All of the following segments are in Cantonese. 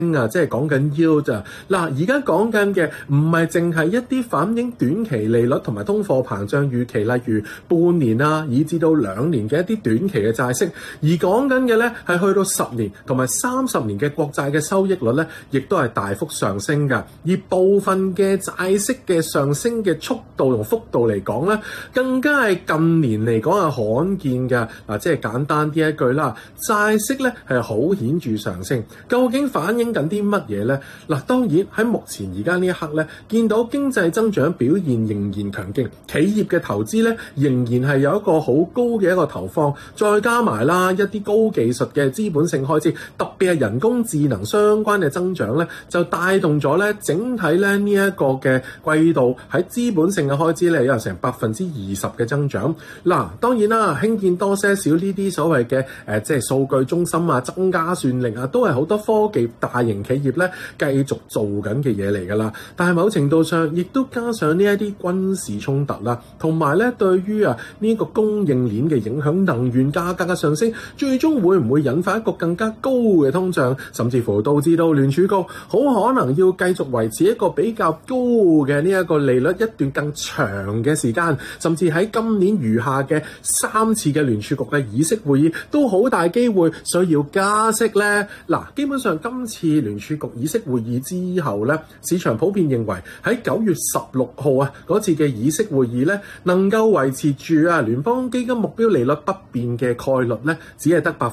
啊，即係講緊 yield 啊。嗱，而家講緊嘅唔係淨係一啲反映短期利率同埋通貨膨脹預期，例如半年啊，以至到2年嘅一啲短期嘅債息，而講緊嘅咧係去到10年同埋30年嘅國債嘅收益率咧，亦都係大幅上升㗎。而部分嘅債息嘅上升嘅速度同幅度嚟講咧，更加係近年嚟講係罕見㗎。嗱，即係簡單啲一句啦，債息咧係好顯著上升，究竟反映緊啲乜嘢呢？嗱，當然喺目前而家呢一刻咧，見到經濟增長表現仍然強勁，企業嘅投資咧仍然係有一個好高嘅一個投放，再加埋啦一啲高技術嘅資本性開支，特別係人工智能相關嘅增長咧，就帶動咗咧整體咧呢一個嘅季度喺資本性嘅開支咧有成20%嘅增長。嗱，當然啦，興建多些少呢啲所謂嘅即係數據中心啊，增加算力啊，都係好多科技大型企業咧繼續做緊嘅嘢嚟㗎啦。但係某程度上亦都加上呢一啲軍事衝突啦，同埋咧對於呢個供應鏈嘅影響，能源價格嘅上升，最終會唔會引發一個更加高嘅通脹，甚至乎導致到聯儲局好可能要繼續維持一個比較高嘅呢一個利率一段更長嘅時間，甚至喺今年餘下嘅3次嘅聯儲局嘅議息會議都好大機會需要加息呢？嗱，基本上今次聯儲局議息會議之後呢，市場普遍認為喺9月16號嗰次嘅議息會議呢，能夠維持住聯邦基金目標利率不變嘅概率呢，只係得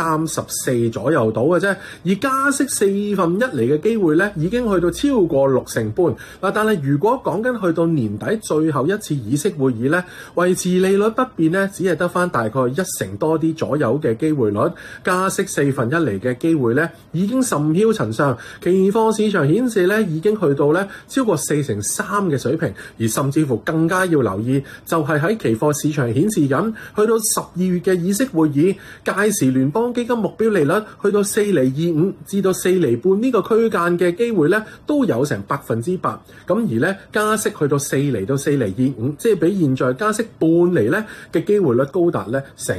34%左右到嘅啫。而加息1/4嚟嘅機會呢，已經去到超過60%半。嗱，但係如果講緊去到年底最後一次議息會議呢，維持利率不變呢，只係得翻大概1成多啲左右嘅機會率，加息1/4嚟嘅機會呢，已經甚囂塵上。期貨市場顯示呢，已經去到呢超過43%嘅水平，而甚至乎更加要留意，就係喺期貨市場顯示緊，去到12月嘅議息會議，屆時聯邦基金目標利率去到4.25%至到4.5%呢個區間嘅機會呢，都有成8%。咁而呢，加息去到4厘到4.25%，即係比現在加息半厘呢嘅機會率高達呢成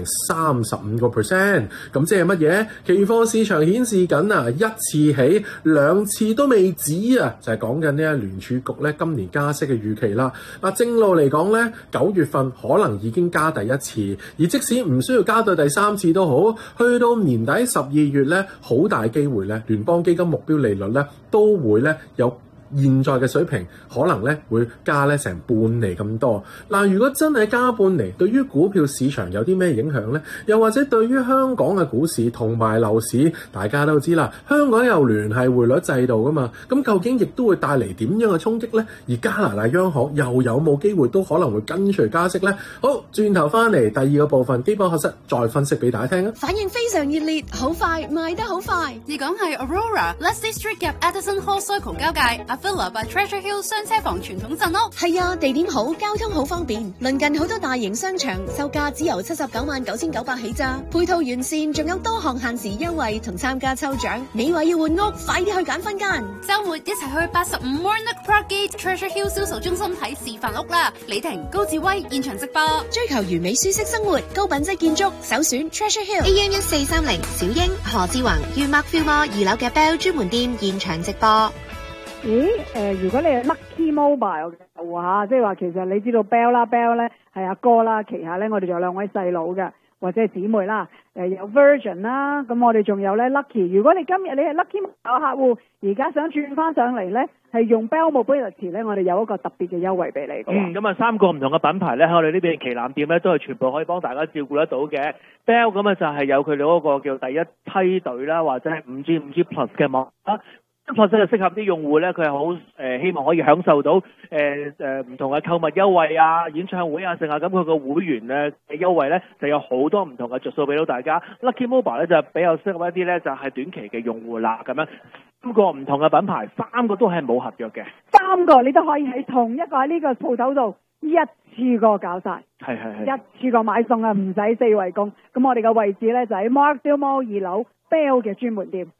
35%。咁即係乜嘢？期貨市場顯示緊一次起2次都未止就係講緊呢聯儲局呢今年加息嘅預期啦。嗱，正路嚟講呢，9月份可能已經加第1次，而即使唔需要加到第3次都好，去到年底12月呢，好大機會呢聯邦基金目標利率呢都會呢有現在嘅水平，可能咧會加咧成半厘咁多。嗱，如果真係加半厘，對於股票市場有啲咩影響呢？又或者對於香港嘅股市同埋樓市，大家都知啦，香港有聯繫匯率制度噶嘛，咁究竟亦都會帶嚟點樣嘅衝擊呢？而加拿大央行又有冇機會都可能會跟隨加息呢？好，轉頭翻嚟第2個部分，基本學識再分析俾大家聽啊！ 反應非常熱烈，好快賣得好快。 而講係 Aurora、Leslie Street 夾 Addison Hall Circle 交界。Villa by Treasure Hill 雙車房傳統鎮屋， 係啊，地點好，交通好方便，鄰近好多大型商場，售價只由799900起咋，配套完善，仲有多項限時優惠同參加抽獎。你話要換屋，快啲去揀分間。 週末一齊去85 Warnock Park Gate Treasure Hill 銷售中心睇示範屋啦！李婷、高志威現場直播， 追求完美舒適生活，高品質建築，首選 Treasure Hill。 AM 1430小英何志宏於 Mark Fillmore 2樓嘅 Bell 專門店現場直播。 咦？如果你係 Lucky Mobile 嘅客戶嚇，即係話其實你知道 Bell 啦 ，Bell 咧係阿哥啦，旗下咧我哋仲有2位細佬嘅，或者係姊妹啦，有 Virgin 啦，咁我哋仲有咧 Lucky。如果你今日你係 Lucky Mobile 客戶，而家想轉翻上嚟咧，係用 Bell Mobility 咧，我哋有一個特別嘅優惠俾你嘅。 咁啊3個唔同嘅品牌咧喺我哋呢邊旗艦店咧都係全部可以幫大家照顧得到嘅。Bell 咁啊就係有佢哋嗰個叫第一梯隊啦，或者係 5G Plus 嘅網啦。Plus 就適合啲用戶咧，佢係好希望可以享受到唔同嘅購物優惠啊、演唱會啊，剩下咁佢個會員嘅優惠咧就有好多唔同嘅着數俾到大家。Lucky Mobile 咧就比較適合一啲咧就係短期嘅用戶啦，咁樣3個唔同嘅品牌，3個都係冇合約嘅 ，3個你都可以喺同一個喺呢個鋪頭度一次過搞晒， 係一次過買餸啊，唔使4圍供。咁我哋嘅位置咧就喺 Markdale Mall 2樓 Bell 嘅專門店。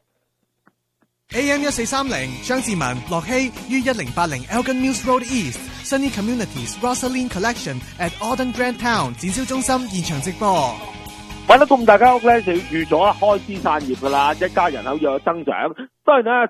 AM 1430張志文、樂希於1080 Elgin Mills Road East Sunny Communities Rosaline Collection at Auden Grand Town 展銷中心現場直播。 揾得咁大間屋咧，就要預咗開枝散葉噶啦，一家人口要有增長。當然啦，